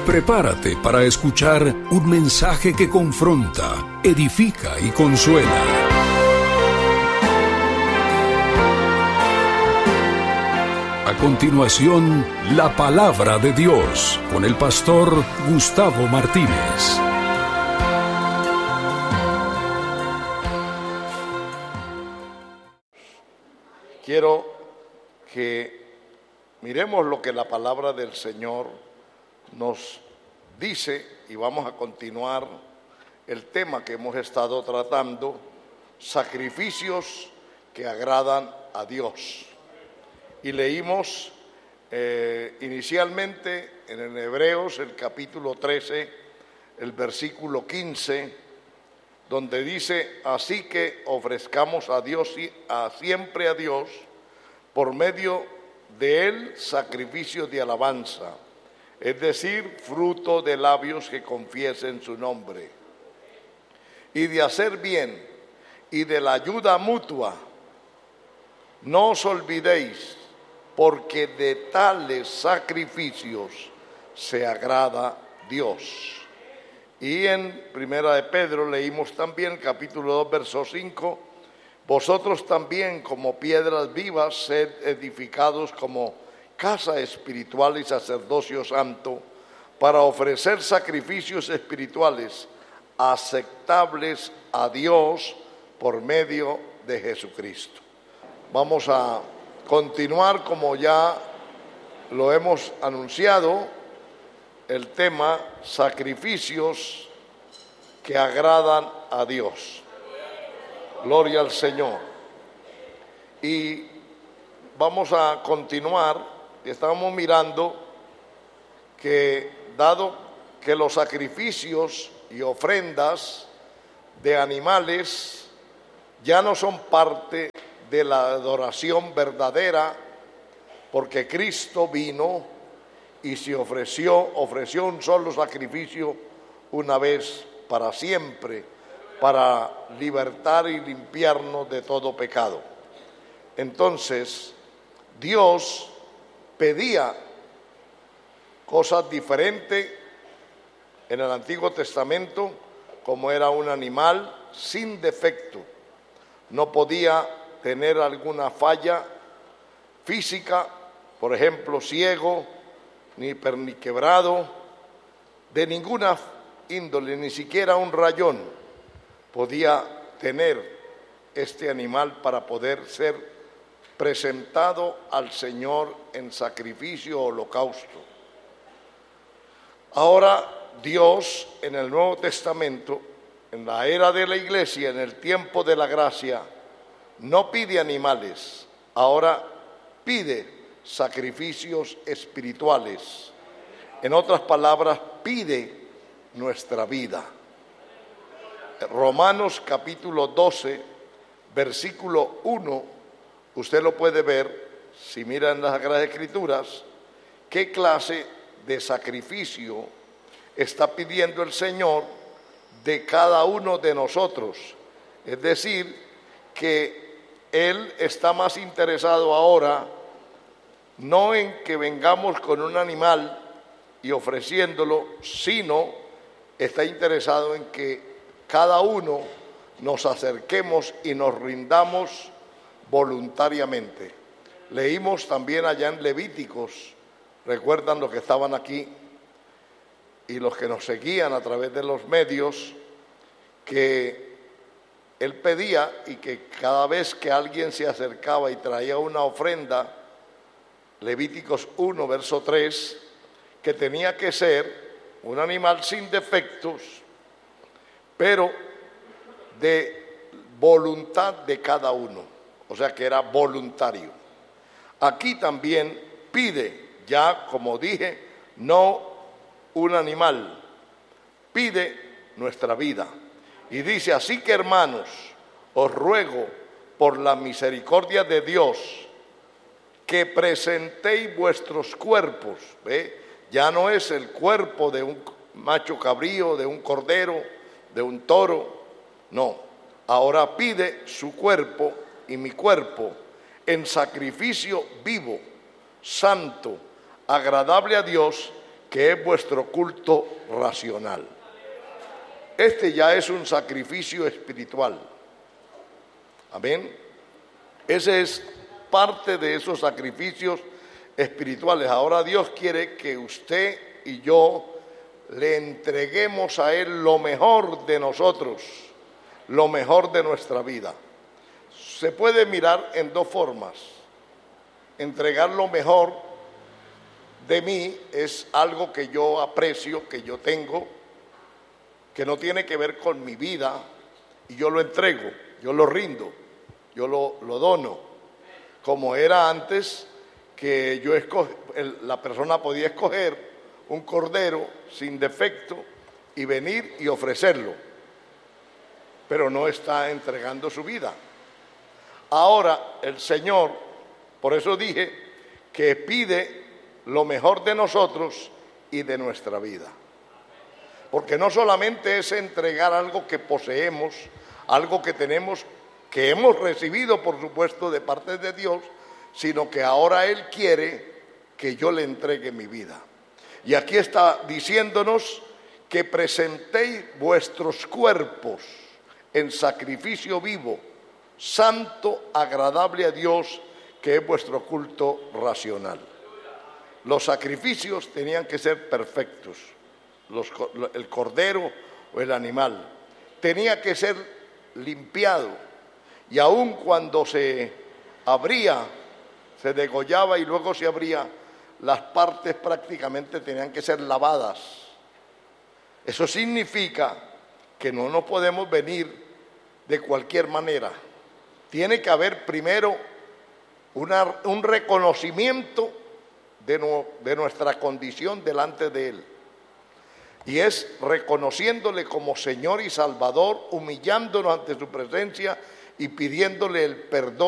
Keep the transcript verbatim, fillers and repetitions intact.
Prepárate para escuchar un mensaje que confronta, edifica y consuela. A continuación, la palabra de Dios con el pastor Gustavo Martínez. Quiero que miremos lo que la palabra del Señor nos dice y vamos a continuar el tema que hemos estado tratando, sacrificios que agradan a Dios. Y leímos eh, inicialmente en el Hebreos el capítulo trece, el versículo quince, donde dice: así que ofrezcamos a Dios y a siempre a Dios por medio de él sacrificio de alabanza, es decir, fruto de labios que confiesen su nombre, y de hacer bien y de la ayuda mutua. No os olvidéis, porque de tales sacrificios se agrada Dios. Y en Primera de Pedro leímos también, capítulo dos, verso cinco, vosotros también como piedras vivas sed edificados como casa espiritual y sacerdocio santo, para ofrecer sacrificios espirituales aceptables a Dios por medio de Jesucristo. Vamos a continuar, como ya lo hemos anunciado, el tema sacrificios que agradan a Dios. Gloria al Señor. Y vamos a continuar. Estamos mirando que, dado que los sacrificios y ofrendas de animales ya no son parte de la adoración verdadera, porque Cristo vino y se ofreció, ofreció un solo sacrificio una vez para siempre, para libertar y limpiarnos de todo pecado. Entonces, Dios pedía cosas diferentes en el Antiguo Testamento, como era un animal sin defecto. No podía tener alguna falla física, por ejemplo, ciego, ni perniquebrado, de ninguna índole, ni siquiera un rayón podía tener este animal para poder ser presentado al Señor en sacrificio o holocausto. Ahora Dios en el Nuevo Testamento, en la era de la iglesia, en el tiempo de la gracia, no pide animales, ahora pide sacrificios espirituales. En otras palabras, pide nuestra vida. Romanos capítulo doce, versículo uno, usted lo puede ver si mira en las Sagradas Escrituras, qué clase de sacrificio está pidiendo el Señor de cada uno de nosotros. Es decir, que Él está más interesado ahora no en que vengamos con un animal y ofreciéndolo, sino está interesado en que cada uno nos acerquemos y nos rindamos voluntariamente. Leímos también allá en Levíticos, recuerdan los que estaban aquí y los que nos seguían a través de los medios, que él pedía y que cada vez que alguien se acercaba y traía una ofrenda, Levíticos uno, verso tres, que tenía que ser un animal sin defectos, pero de voluntad de cada uno, o sea que era voluntario. Aquí también pide, ya como dije, no un animal, pide nuestra vida. Y dice: así que, hermanos, os ruego por la misericordia de Dios que presentéis vuestros cuerpos. ¿Ve? Ya no es el cuerpo de un macho cabrío, de un cordero, de un toro, no. Ahora pide su cuerpo y mi cuerpo en sacrificio vivo, santo, agradable a Dios, que es vuestro culto racional. Este ya es un sacrificio espiritual. Amén. Ese es parte de esos sacrificios espirituales. Ahora Dios quiere que usted y yo le entreguemos a Él lo mejor de nosotros, lo mejor de nuestra vida. Se puede mirar en dos formas. Entregar lo mejor de mí es algo que yo aprecio, que yo tengo, que no tiene que ver con mi vida, y yo lo entrego, yo lo rindo, yo lo, lo dono, como era antes, que yo esco, el, la persona podía escoger un cordero sin defecto y venir y ofrecerlo, pero no está entregando su vida. Ahora el Señor, por eso dije que pide lo mejor de nosotros y de nuestra vida. Porque no solamente es entregar algo que poseemos, algo que tenemos, que hemos recibido, por supuesto, de parte de Dios, sino que ahora Él quiere que yo le entregue mi vida. Y aquí está diciéndonos que presentéis vuestros cuerpos en sacrificio vivo, santo, agradable a Dios, que es vuestro culto racional. Los sacrificios tenían que ser perfectos. Los, el cordero o el animal tenía que ser limpiado, y aun cuando se abría, se degollaba y luego se abría, las partes prácticamente tenían que ser lavadas. Eso significa que no nos podemos venir de cualquier manera. Tiene que haber primero una, un reconocimiento de, no, de nuestra condición delante de Él. Y es reconociéndole como Señor y Salvador, humillándonos ante su presencia y pidiéndole el perdón